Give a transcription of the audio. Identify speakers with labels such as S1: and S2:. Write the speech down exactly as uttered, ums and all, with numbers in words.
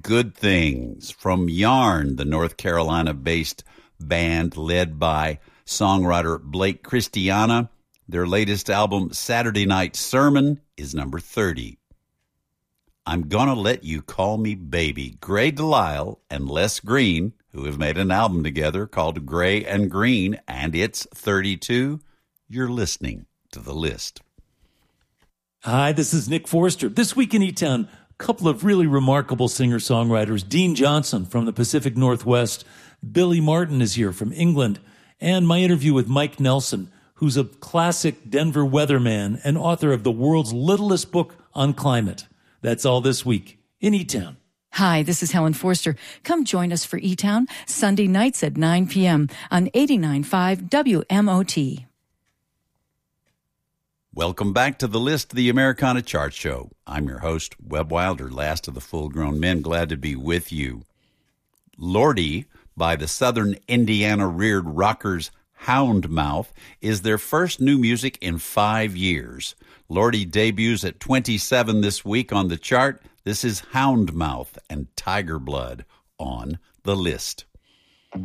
S1: Good Things from Yarn, the North Carolina-based band led by songwriter Blake Christiana. Their latest album, Saturday Night Sermon, is number thirty. I'm Gonna Let You Call Me Baby. Gray Delisle and Les Green, who have made an album together called Gray and Green, and it's thirty-two. You're listening to The List.
S2: Hi, this is Nick Forster. This week in E-Town, a couple of really remarkable singer-songwriters. Dean Johnson from the Pacific Northwest. Billy Martin is here from England. And my interview with Mike Nelson, who's a classic Denver weatherman and author of the world's littlest book on climate. That's all this week in E-Town.
S3: Hi, this is Helen Forster. Come join us for E-Town Sunday nights at nine p.m. on eighty-nine point five W M O T.
S1: Welcome back to The List, the Americana Chart Show. I'm your host, Webb Wilder, last of the full-grown men. Glad to be with you. Lordy, by the Southern Indiana-reared rockers Houndmouth, is their first new music in five years. Lordy debuts at twenty-seven this week on the chart. This is Houndmouth and Tiger Blood on The List.